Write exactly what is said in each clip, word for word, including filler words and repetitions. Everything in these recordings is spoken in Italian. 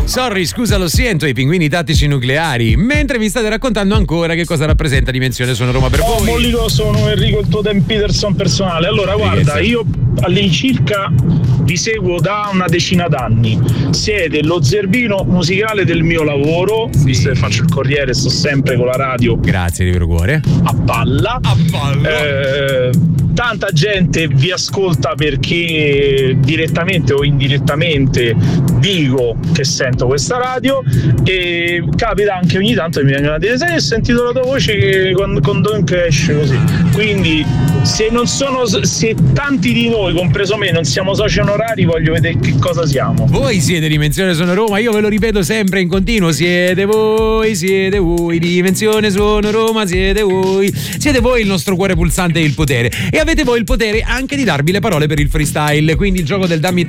Sorry, scusa, lo sento, i pinguini tattici nucleari. Mentre vi state raccontando ancora che cosa rappresenta Dimensione Suono Roma per oh, voi. Mollico, sono Enrico, il tuo Dan Peterson personale. Allora, guarda, io all'incirca vi seguo da una decina d'anni. Siete lo zerbino musicale del mio lavoro, sì. Visto che faccio il Corriere, sto sempre con la radio. Grazie di vero cuore. A palla. A palla. Eh, tanta gente vi ascolta perché direttamente o indirettamente dico che sento questa radio, e capita anche ogni tanto che mi vengono a dire: sai, ho sentito la tua voce che con, con Don Cash, così. Quindi se non sono, se tanti di noi, compreso me, non siamo soci onorari, voglio vedere che cosa siamo. Voi siete Dimensione Suono Roma, io ve lo ripeto sempre in continuo, siete voi, siete voi, Dimensione Suono Roma, siete voi, siete voi il nostro cuore pulsante e il potere, e avete voi il potere anche di darvi le parole per il freestyle, quindi il gioco del dammi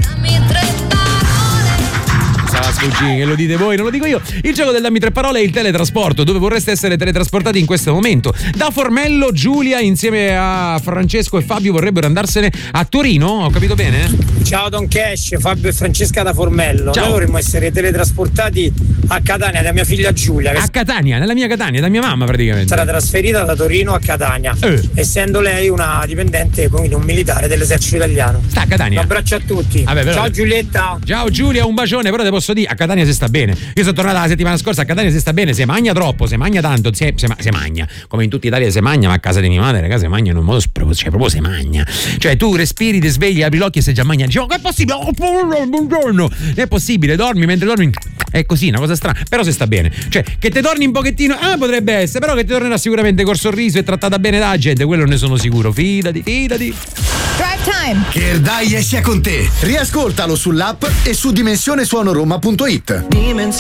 che lo dite voi, non lo dico io. Il gioco del dammi tre parole è il teletrasporto, dove vorreste essere teletrasportati in questo momento. Da Formello, Giulia insieme a Francesco e Fabio vorrebbero andarsene a Torino, ho capito bene? Ciao Don Cash, Fabio e Francesca da Formello. Ciao. Noi vorremmo essere teletrasportati a Catania da mia figlia Giulia. Che a Catania, nella mia Catania, da mia mamma praticamente. Sarà trasferita da Torino a Catania, eh. essendo lei una dipendente, quindi un militare dell'esercito italiano. Sta a Catania. Un abbraccio a tutti. Vabbè, però... Ciao Giulietta. Ciao Giulia, un bacione, però te posso dire, a Catania si sta bene. Io sono tornata la settimana scorsa, a Catania si sta bene, si magna troppo, si magna tanto, si, si, si magna, come in tutta Italia si magna, ma a casa di mia madre, ragazzi, si magna in un modo, cioè proprio si magna. Cioè tu respiri, ti svegli, apri l'occhio e sei già magna. Dici, oh, è possibile? Oh, buongiorno. È possibile, dormi, mentre dormi è così, una cosa strana, però si sta bene. Cioè, che te torni un pochettino, ah, potrebbe essere, però che ti tornerà sicuramente col sorriso e trattata bene da gente, quello ne sono sicuro. Fidati, fidati. Drive Time. Che dai sia con te. Riascoltalo sull'app e su dimensionesuonoroma punto it. Dimensione